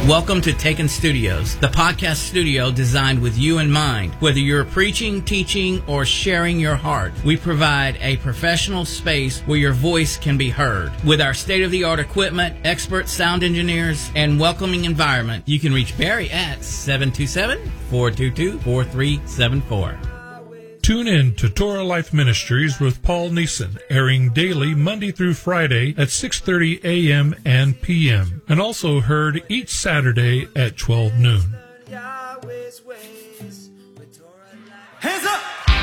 Welcome to Taken Studios, the podcast studio designed with you in mind. Whether you're preaching, teaching, or sharing your heart, we provide a professional space where your voice can be heard. With our state-of-the-art equipment, expert sound engineers, and welcoming environment, you can reach Barry at 727-422-4374. Tune in to Torah Life Ministries with Paul Neeson, airing daily Monday through Friday at 6:30 a.m. and p.m., and also heard each Saturday at 12 noon.